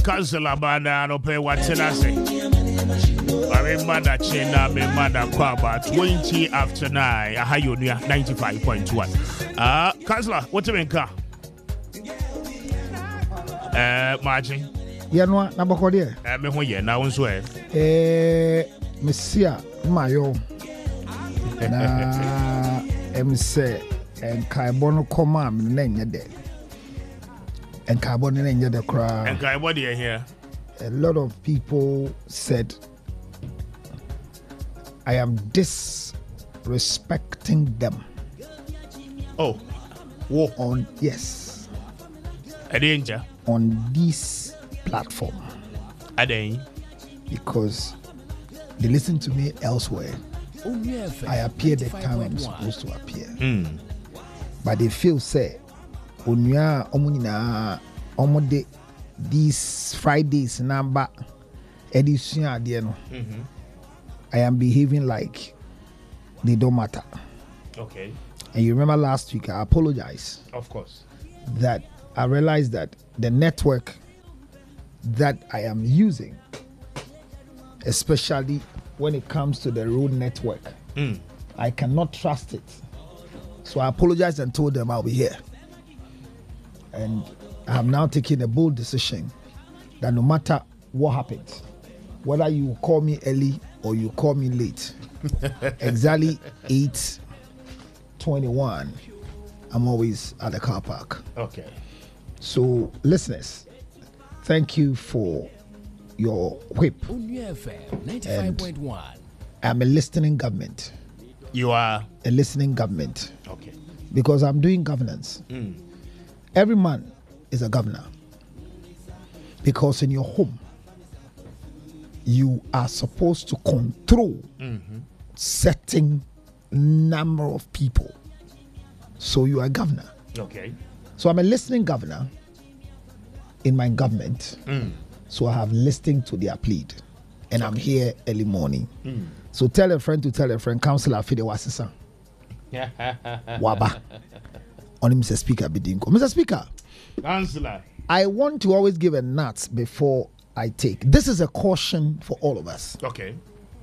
Councillor Bana no pay what I say. My mother China, my mother Kwaba 20 after 9. I have you 95.1. Councillor, what do you mean? Margin. Yanwa nabakode. Me ho ye na wonso Mesia mayo. Na say and carbon comma nenya de. And carbon nenya de cry. And carbon here. A lot of people said I am disrespecting them. Oh. Whoa. On yes. A danger. On this platform. A day. Because they listen to me elsewhere. I appear the time I'm supposed to appear. But they feel say Onya Omunina Omode these Fridays number edition at the end. I am behaving like they don't matter. Okay. And you remember last week I apologized. Of course. That I realized that the network that I am using, especially when it comes to the road network, I cannot trust it. So I apologized and told them I'll be here. And I have now taken a bold decision that no matter what happens, whether you call me early or you call me late, exactly 8:21, I'm always at the car park. Okay. So, listeners, thank you for your whip. And I'm a listening government. You are a listening government. Okay. Because I'm doing governance. Every man is a governor. Because in your home, you are supposed to control certain number of people. So you are a governor. Okay. So I'm a listening governor in my government. So I have listened to their plead. And I'm here early morning. So tell a friend to tell a friend, Councillor Fide Wasisa. Waba. On him, Mr. Speaker Bidinko. Mr. Speaker. Councillor. I want to always give a nut before I take. This is a caution for all of us. Okay.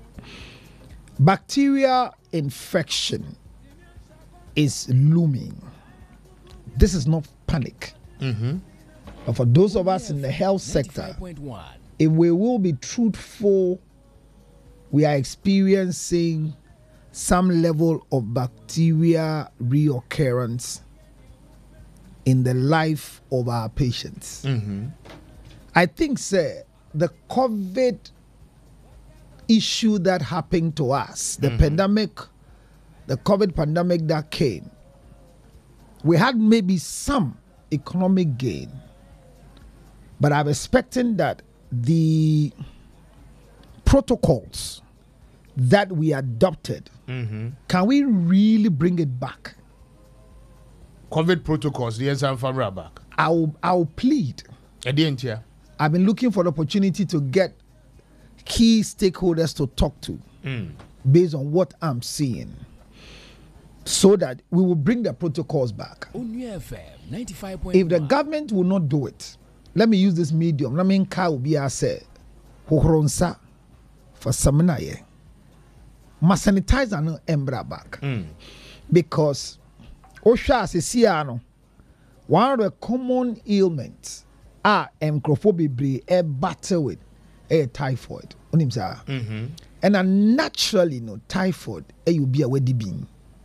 Bacteria infection is looming. This is not panic. But for those of us in the health sector, if we will be truthful, we are experiencing some level of bacteria reoccurrence in the life of our patients. I think, sir, the COVID issue that happened to us, the pandemic, the COVID pandemic that came, we had maybe some economic gain. But I'm expecting that the protocols that we adopted, can we really bring it back? COVID protocols, the answer from back. I'll plead. I've been looking for the opportunity to get key stakeholders to talk to based on what I'm seeing, so that we will bring the protocols back. If the government will not do it, let me use this medium. Let me say, for Saminaye, must sanitize and embra back. Because Osha Sisiano, one of the common ailments are microphobia a battle with a typhoid. And naturally, typhoid will be a wedding being.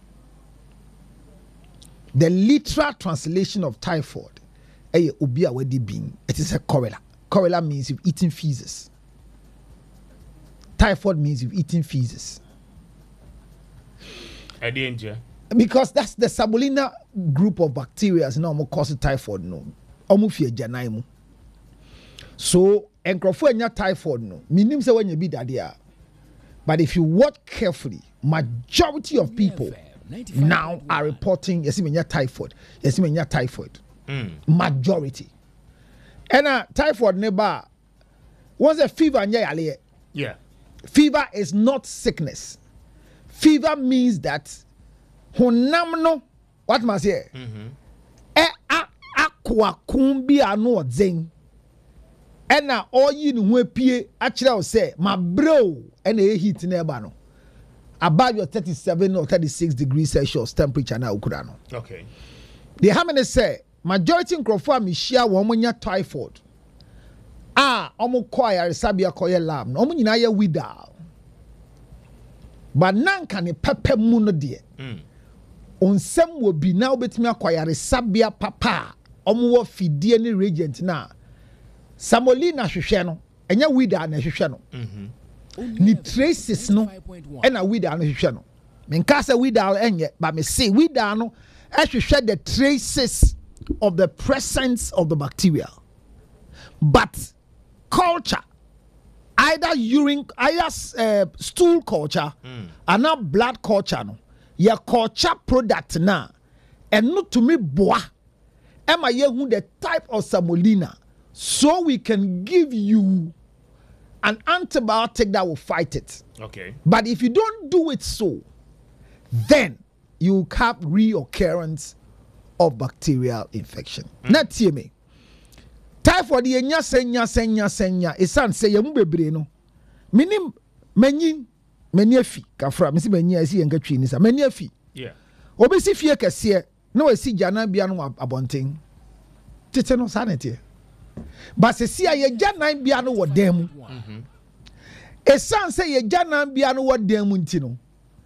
The literal translation of typhoid will be a wedding being. It is a cholera. Cholera means you've eaten feces. Typhoid means you've eaten feces. Because that's the Sabulina group of bacteria is now cause typhoid. No, so encrophenia typhoid no. Meaning say when you be that there. But if you watch carefully, majority of people now are reporting yes, typhoid. Yes, typhoid. Majority. And typhoid neighbor was a fever and yeah. Fever is not sickness. Fever means that honamno what must say? Aqua kumbi ano zing. ɛna ɔyi ne ho apie akyerɛ wo sɛ ma bro ɛna ɛyɛ heat na ɛba no about your 37 or 36 degrees Celsius temperature na okura no. Okay. They have many say majority nkrofo a mehia wo monya typhoid. Omo koya resabia koye lab. No omo nyina ye widal. But nanka ne pepe mu no de. Onsem wo bi na obetimi akoya resabia papa. Omo wo fidie ne reagent na. Samolina hwehwe no. Enya widal na hwehwe no. Ni traces no ena widal no hwehwe no. Menka se widal enye, but me say widal no hwehwe the traces of the presence of the bacteria. But culture, either urine, either stool culture, and not blood culture, no, your culture product na, and not to me boa. Am I who the type of Samolina, so we can give you an antibiotic that will fight it. Okay. But if you don't do it so, then you have reoccurrence of bacterial infection. Not hear me. Typhoid ye nya senya esan say yamu bebre no. Minim manyin mani afi kafra me si manyin asi yenka twi ni sa mani afi. Yeah. Obi si fie kese na wasi jana bia no abonten. Tete no sanete. Ba se si ye jana bia no wo dem. Esan say ye jana bia no wo dem nti no.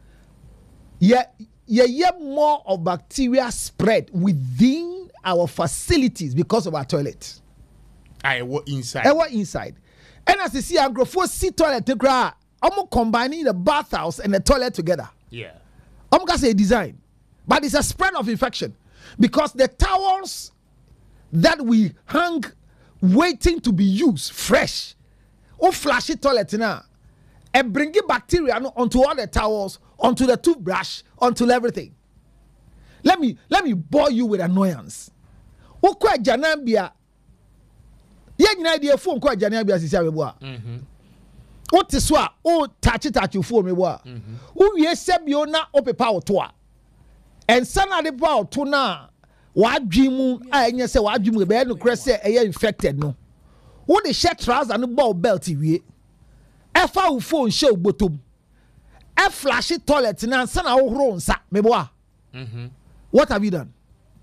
Ye more of bacteria spread within our facilities because of our toilet. I was inside. And as you see, I grow for see toilet to cry. I'm combining the bathhouse and the toilet together. Yeah. I'm gonna say design, but it's a spread of infection because the towels that we hang waiting to be used fresh, or flashy toilet now, and bringing bacteria onto all the towels, onto the toothbrush, onto everything. Let me bore you with annoyance. Okwa janambia. Ye nyina idea phone kwa janambia sisi abeboa. What is what? Oh, touch phone me boa. Who ye sebio na opepa oto a. And sana de pa oto na wadwimu a enye se wadwimu be no kre se eye infected no. Who the shirt trouser no ball belt wie. Efa wo phone show botom. E flash toilet na sana wo horo nsa me boa. What have you done?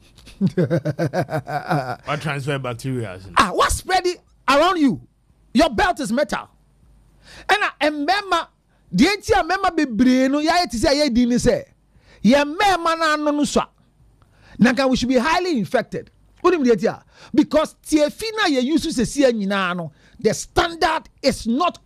What transfer bacteria? What spread it around you? Your belt is metal. And remember, the entire member be brain. No, ya ti say ye di ni say. Ye member na no so. Nanka we should be highly infected. Because tiefina ye use to see nyina no. The standard is not